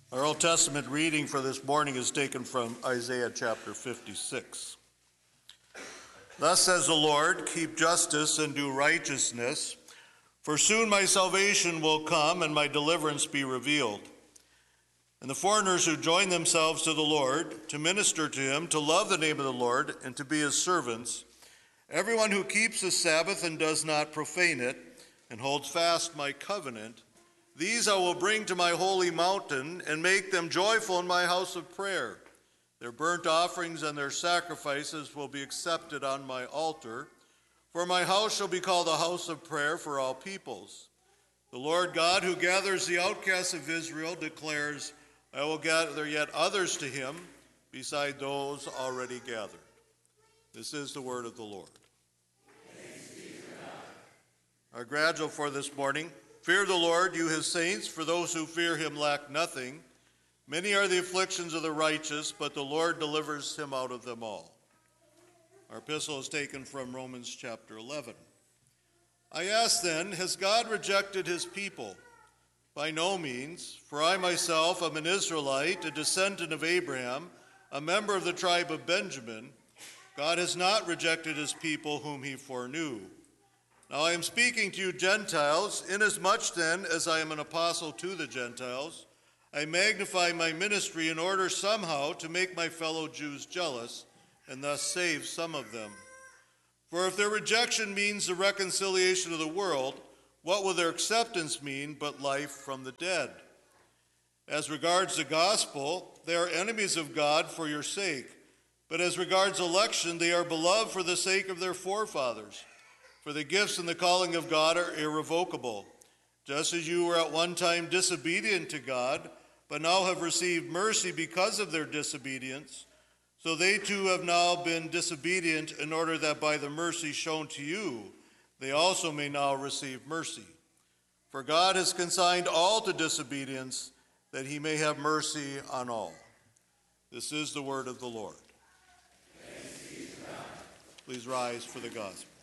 Our Old Testament reading for this morning is taken from Isaiah chapter 56. Thus says the Lord, keep justice and do righteousness, for soon my salvation will come and my deliverance be revealed. And the foreigners who join themselves to the Lord, to minister to him, to love the name of the Lord, and to be his servants, everyone who keeps the Sabbath and does not profane it, and holds fast my covenant, these I will bring to my holy mountain and make them joyful in my house of prayer. Their burnt offerings and their sacrifices will be accepted on my altar, for my house shall be called a house of prayer for all peoples. The Lord God, who gathers the outcasts of Israel, declares, I will gather yet others to him beside those already gathered. This is the word of the Lord. Our gradual for this morning: fear the Lord, you his saints, for those who fear him lack nothing. Many are the afflictions of the righteous, but the Lord delivers him out of them all. Our epistle is taken from Romans chapter 11. I ask then, has God rejected his people? By no means, for I myself am an Israelite, a descendant of Abraham, a member of the tribe of Benjamin. God has not rejected his people whom he foreknew. Now I am speaking to you Gentiles, inasmuch then as I am an apostle to the Gentiles, I magnify my ministry in order somehow to make my fellow Jews jealous, and thus save some of them. For if their rejection means the reconciliation of the world, what will their acceptance mean but life from the dead? As regards the gospel, they are enemies of God for your sake, but as regards election, they are beloved for the sake of their forefathers. For the gifts and the calling of God are irrevocable. Just as you were at one time disobedient to God, but now have received mercy because of their disobedience, so they too have now been disobedient in order that by the mercy shown to you, they also may now receive mercy. For God has consigned all to disobedience, that he may have mercy on all. This is the word of the Lord. Please rise for the gospel.